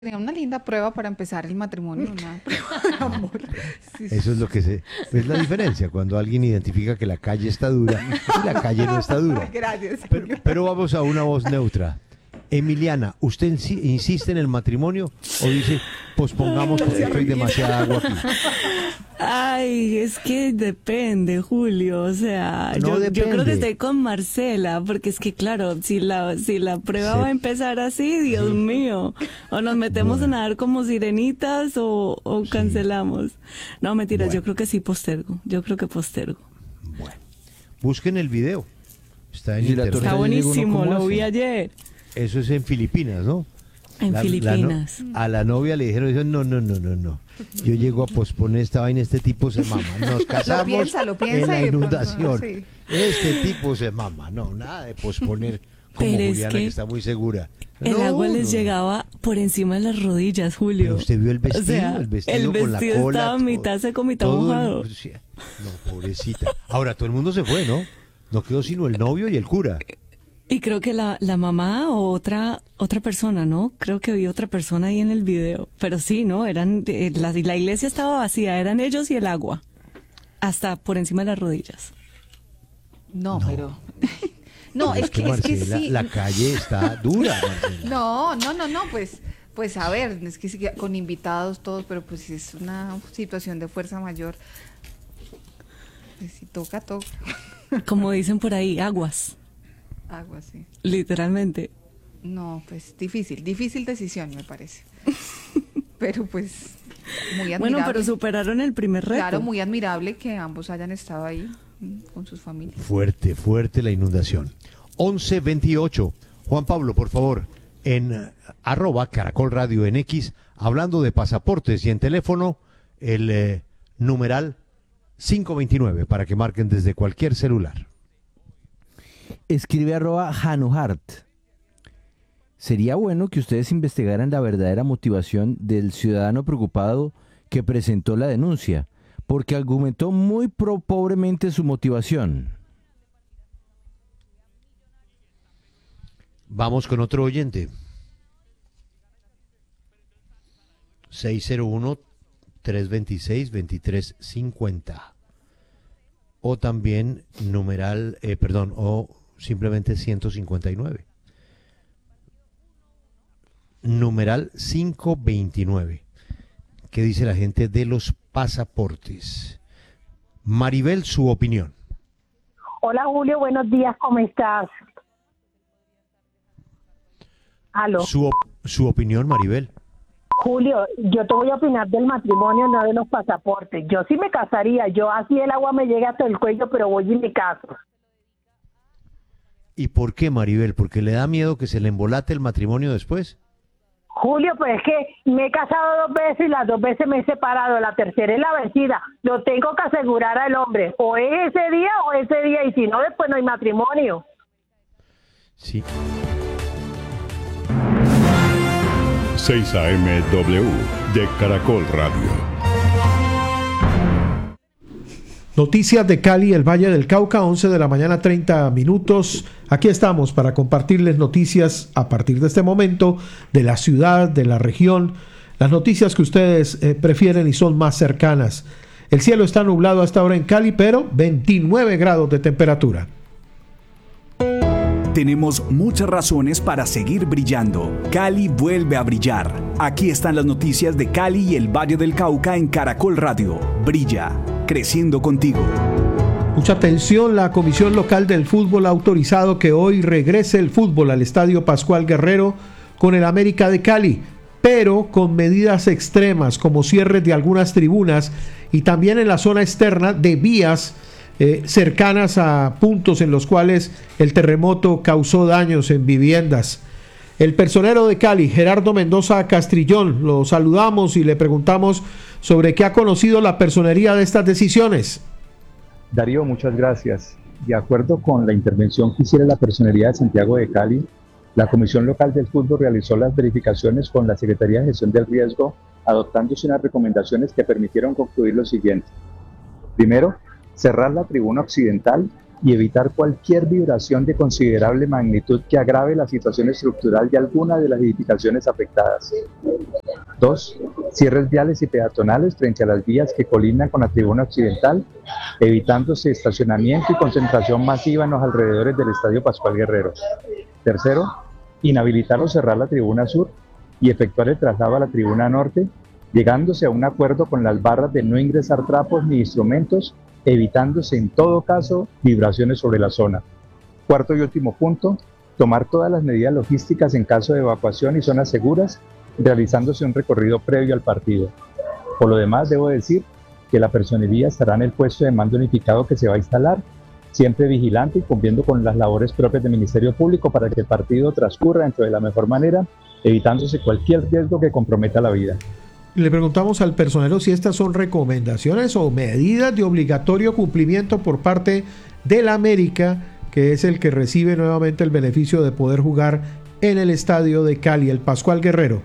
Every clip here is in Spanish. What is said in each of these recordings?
Sería una linda prueba para empezar el matrimonio, una prueba de amor. Sí, sí. Eso es lo que se... Es la diferencia, cuando alguien identifica que la calle está dura y la calle no está Ay, dura. gracias. Pero vamos a una voz neutra. Emiliana, ¿usted insiste en el matrimonio o dice pospongamos porque hay demasiada agua aquí? Ay, es que depende, Julio. O sea, No yo creo que depende. estoy con Marcela, porque es que, claro, si la prueba va a empezar así, Dios mío, o nos metemos Bueno. a nadar como sirenitas o cancelamos. No, mentiras, Bueno. yo creo que sí postergo. Yo creo que postergo. Bueno, busquen el video. Está en Y la internet. Está Torta, yo digo, buenísimo, ¿cómo lo vi hace? ayer Eso es en Filipinas, ¿no? en Filipinas. A la novia le dijeron, no. Yo llego a posponer esta vaina, este tipo se mama. Nos casamos Lo en piensa la y de pronto, inundación. sí. Este tipo se mama. No, nada de posponer como Pero es Juliana, que que está muy segura. El No, agua les no. llegaba por encima de las rodillas, Julio. Pero usted vio el vestido, O sea, el vestido con la vestido cola. estaba todo- mitad seco, mitad todo el- mojado. sí. No, pobrecita. Ahora todo el mundo se fue, ¿no? No quedó sino el novio y el cura. Y creo que la mamá o otra persona, ¿no? Creo que vi otra persona ahí en el video. Pero sí, ¿no? Eran la iglesia estaba vacía, eran ellos y el agua. Hasta por encima de las rodillas. No, pero... No, Pero es que Marcela, sí. la calle está dura, Marcela. No, pues a ver, es que sí, con invitados todos, pero pues si es una situación de fuerza mayor, pues si toca. Como dicen por ahí, aguas, Agua, sí. literalmente. No, pues difícil decisión, me parece. Pero pues muy admirable. Bueno, pero superaron el primer reto. Claro, muy admirable que ambos hayan estado ahí con sus familias. Fuerte la inundación. 11:28. Juan Pablo, por favor, en @Caracol Radio en X, hablando de pasaportes y en teléfono, el numeral 529 para que marquen desde cualquier celular. Escribe @Hanuhart. Sería bueno que ustedes investigaran la verdadera motivación del ciudadano preocupado que presentó la denuncia, porque argumentó muy pobremente su motivación. Vamos con otro oyente. 601-326-2350. O también numeral, o simplemente 159. Numeral 529. ¿Qué dice la gente de los pasaportes? Maribel, su opinión. Hola Julio, buenos días, ¿cómo estás? Aló. Su opinión, Maribel. Julio, yo te voy a opinar del matrimonio, no de los pasaportes. Yo sí me casaría, yo así el agua me llega hasta el cuello, pero voy y me caso. ¿Y por qué, Maribel? ¿Porque le da miedo que se le embolate el matrimonio después? Julio, pues es que me he casado 2 veces y las 2 veces me he separado, la tercera es la vencida. Lo tengo que asegurar al hombre, o es ese día, y si no, después no hay matrimonio. Sí. 6 AMW de Caracol Radio. Noticias de Cali, el Valle del Cauca, 11 de la mañana, 30 minutos. Aquí estamos para compartirles noticias a partir de este momento de la ciudad, de la región, las noticias que ustedes prefieren y son más cercanas. El cielo está nublado hasta ahora en Cali, pero 29 grados de temperatura. Tenemos muchas razones para seguir brillando. Cali vuelve a brillar. Aquí están las noticias de Cali y el Valle del Cauca en Caracol Radio. Brilla, creciendo contigo. Mucha atención, la Comisión Local del Fútbol ha autorizado que hoy regrese el fútbol al Estadio Pascual Guerrero con el América de Cali, pero con medidas extremas como cierres de algunas tribunas y también en la zona externa de vías cercanas a puntos en los cuales el terremoto causó daños en viviendas. El personero de Cali, Gerardo Mendoza Castrillón, lo saludamos y le preguntamos sobre qué ha conocido la personería de estas decisiones. Darío, muchas gracias. De acuerdo con la intervención que hiciera la Personería de Santiago de Cali, la Comisión Local del Fútbol realizó las verificaciones con la Secretaría de Gestión del Riesgo, adoptándose unas recomendaciones que permitieron concluir lo siguiente. Primero, cerrar la tribuna occidental y evitar cualquier vibración de considerable magnitud que agrave la situación estructural de alguna de las edificaciones afectadas. 2. Cierres viales y peatonales frente a las vías que colindan con la tribuna occidental, evitándose estacionamiento y concentración masiva en los alrededores del Estadio Pascual Guerrero. 3. Inhabilitar o cerrar la tribuna sur y efectuar el traslado a la tribuna norte, llegándose a un acuerdo con las barras de no ingresar trapos ni instrumentos, evitándose en todo caso vibraciones sobre la zona. 4. y último punto, tomar todas las medidas logísticas en caso de evacuación y zonas seguras, realizándose un recorrido previo al partido. Por lo demás, debo decir que la personería estará en el puesto de mando unificado que se va a instalar, siempre vigilante y cumpliendo con las labores propias del Ministerio Público para que el partido transcurra dentro de la mejor manera, evitándose cualquier riesgo que comprometa la vida. Le preguntamos al personero si estas son recomendaciones o medidas de obligatorio cumplimiento por parte del América, que es el que recibe nuevamente el beneficio de poder jugar en el estadio de Cali, el Pascual Guerrero.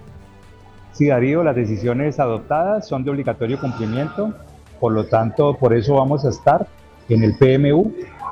Sí, Darío, las decisiones adoptadas son de obligatorio cumplimiento, por lo tanto, por eso vamos a estar en el PMU,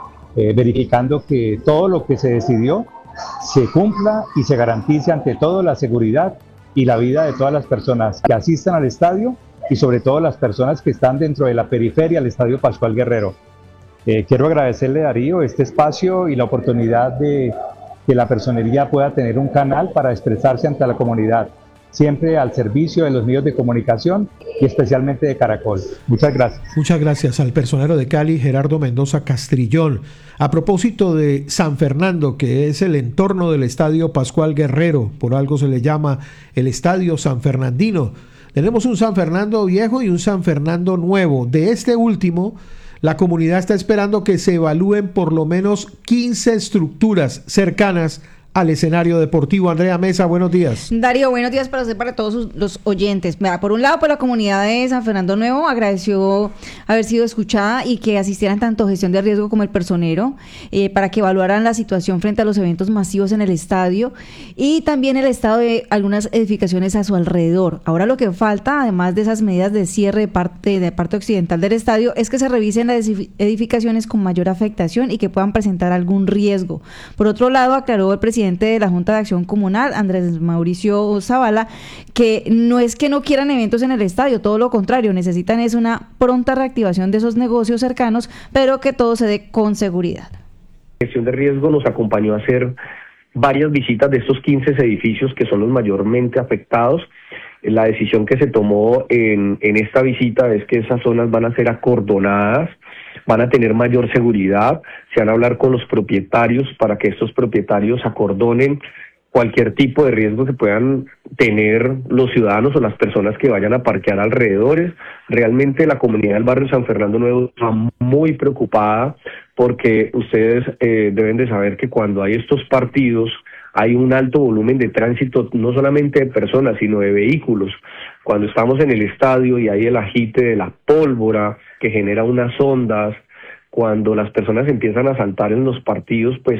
verificando que todo lo que se decidió se cumpla y se garantice ante todo la seguridad y la vida de todas las personas que asistan al estadio y sobre todo las personas que están dentro de la periferia del Estadio Pascual Guerrero. Quiero agradecerle, Darío, este espacio y la oportunidad de que la personería pueda tener un canal para expresarse ante la comunidad, siempre al servicio de los medios de comunicación y especialmente de Caracol. Muchas gracias. Muchas gracias al personero de Cali, Gerardo Mendoza Castrillón. A propósito de San Fernando, que es el entorno del Estadio Pascual Guerrero, por algo se le llama el Estadio San Fernandino. Tenemos un San Fernando viejo y un San Fernando nuevo. De este último, la comunidad está esperando que se evalúen por lo menos 15 estructuras cercanas al escenario deportivo. Andrea Mesa, buenos días. Darío, buenos días para usted, para todos los oyentes. Por un lado, pues la comunidad de San Fernando Nuevo agradeció haber sido escuchada y que asistieran tanto gestión de riesgo como el personero para que evaluaran la situación frente a los eventos masivos en el estadio y también el estado de algunas edificaciones a su alrededor. Ahora lo que falta, además de esas medidas de cierre de parte occidental del estadio, es que se revisen las edificaciones con mayor afectación y que puedan presentar algún riesgo. Por otro lado, aclaró el presidente de la Junta de Acción Comunal, Andrés Mauricio Zavala, que no es que no quieran eventos en el estadio, todo lo contrario, necesitan es una pronta reactivación de esos negocios cercanos, pero que todo se dé con seguridad. La gestión de riesgo nos acompañó a hacer varias visitas de estos 15 edificios que son los mayormente afectados. La decisión que se tomó en esta visita es que esas zonas van a ser acordonadas, van a tener mayor seguridad, se van a hablar con los propietarios para que estos propietarios acordonen cualquier tipo de riesgo que puedan tener los ciudadanos o las personas que vayan a parquear alrededores. Realmente la comunidad del barrio San Fernando Nuevo está muy preocupada porque ustedes deben de saber que cuando hay estos partidos hay un alto volumen de tránsito, no solamente de personas, sino de vehículos. Cuando estamos en el estadio y hay el agite de la pólvora que genera unas ondas, cuando las personas empiezan a saltar en los partidos, pues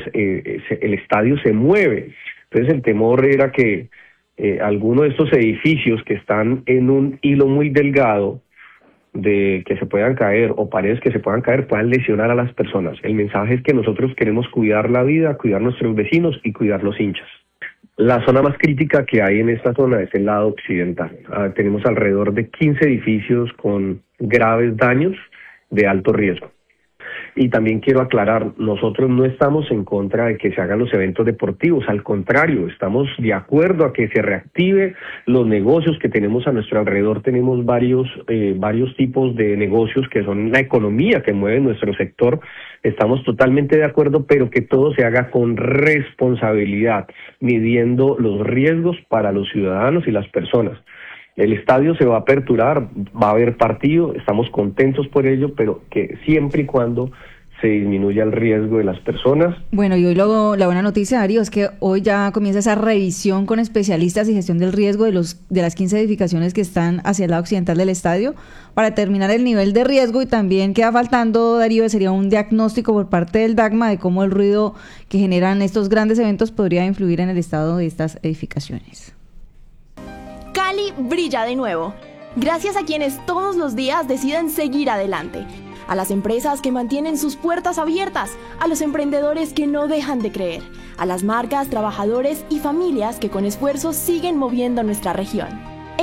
el estadio se mueve. Entonces el temor era que alguno de estos edificios que están en un hilo muy delgado de que se puedan caer o paredes que se puedan caer puedan lesionar a las personas. El mensaje es que nosotros queremos cuidar la vida, cuidar nuestros vecinos y cuidar los hinchas. La zona más crítica que hay en esta zona es el lado occidental. Tenemos alrededor de 15 edificios con graves daños de alto riesgo. Y también quiero aclarar, nosotros no estamos en contra de que se hagan los eventos deportivos, al contrario, estamos de acuerdo a que se reactive los negocios que tenemos a nuestro alrededor. Tenemos varios tipos de negocios que son la economía que mueve nuestro sector. Estamos totalmente de acuerdo, pero que todo se haga con responsabilidad, midiendo los riesgos para los ciudadanos y las personas. El estadio se va a aperturar, va a haber partido, estamos contentos por ello, pero que siempre y cuando se disminuya el riesgo de las personas. Bueno, y hoy la buena noticia, Darío, es que hoy ya comienza esa revisión con especialistas y gestión del riesgo de las 15 edificaciones que están hacia el lado occidental del estadio para determinar el nivel de riesgo, y también queda faltando, Darío, sería un diagnóstico por parte del DACMA de cómo el ruido que generan estos grandes eventos podría influir en el estado de estas edificaciones. Cali brilla de nuevo, gracias a quienes todos los días deciden seguir adelante. a las empresas que mantienen sus puertas abiertas, a los emprendedores que no dejan de creer, a las marcas, trabajadores y familias que con esfuerzo siguen moviendo nuestra región.